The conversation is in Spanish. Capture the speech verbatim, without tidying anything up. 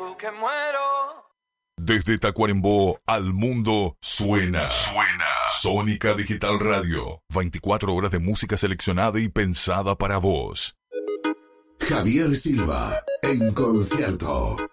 que muero. Desde Tacuarembó al mundo suena. Suena. Sónica Digital Radio. veinticuatro horas de música seleccionada y pensada para vos. Javier Silva en concierto.